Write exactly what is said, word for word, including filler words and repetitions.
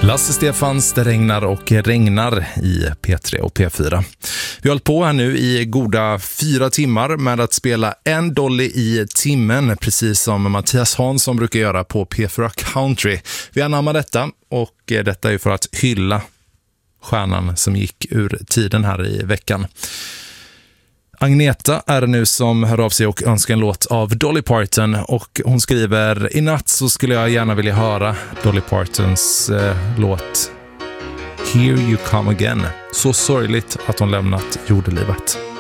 Lasse Stefans, det regnar och regnar i P tre och P fyra. Vi har hållit på här nu i goda fyra timmar med att spela en dolly i timmen, precis som Mattias Hansson brukar göra på P fyra Country. Vi anammar detta, och detta är för att hylla stjärnan som gick ur tiden här i veckan. Agneta är det nu som hör av sig och önskar en låt av Dolly Parton, och hon skriver: i natt så skulle jag gärna vilja höra Dolly Partons eh, låt Here You Come Again. Så sorgligt att hon lämnat jordelivet.